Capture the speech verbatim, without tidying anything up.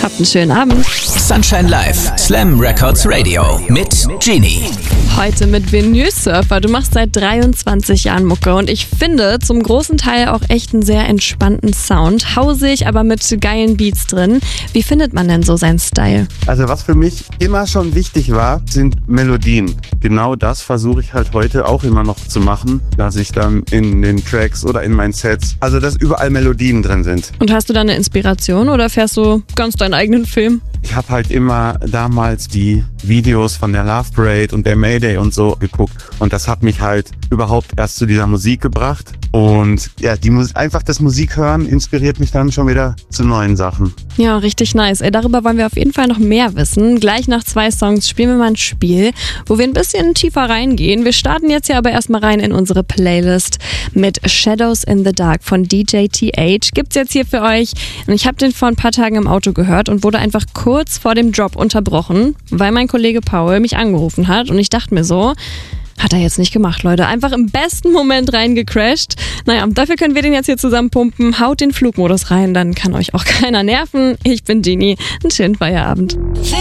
Habt einen schönen Abend. Sunshine Live, Slam Records Radio mit Genie. Heute mit Vinyl Surfer. Du machst seit dreiundzwanzig Jahren Mucke und ich finde zum großen Teil auch echt einen sehr entspannten Sound. Hausig, aber mit geilen Beats drin. Wie findet man denn so seinen Style? Also was für mich immer schon wichtig war, sind Melodien. Genau das versuche ich halt heute auch immer noch zu machen, dass ich dann in den Tracks oder in meinen Sets, also dass überall Melodien drin sind. Und hast du da eine Inspiration oder fährst du ganz deinen eigenen Film? Ich habe halt immer damals die Videos von der Love Parade und der Mayday und so geguckt und das hat mich halt überhaupt erst zu dieser Musik gebracht und ja, die Mus- einfach das Musik hören inspiriert mich dann schon wieder zu neuen Sachen. Ja, richtig nice. Ey, darüber wollen wir auf jeden Fall noch mehr wissen. Gleich nach zwei Songs spielen wir mal ein Spiel, wo wir ein bisschen tiefer reingehen. Wir starten jetzt ja aber erstmal rein in unsere Playlist mit Shadows in the Dark von D J T H. Gibt's jetzt hier für euch. Und ich habe den vor ein paar Tagen im Auto gehört und wurde einfach kurz vor dem Drop unterbrochen, weil mein Kollege Paul mich angerufen hat und ich dachte mir so, hat er jetzt nicht gemacht, Leute. Einfach im besten Moment reingecrashed. Naja, dafür können wir den jetzt hier zusammen pumpen. Haut den Flugmodus rein, dann kann euch auch keiner nerven. Ich bin Genie. Einen schönen Feierabend.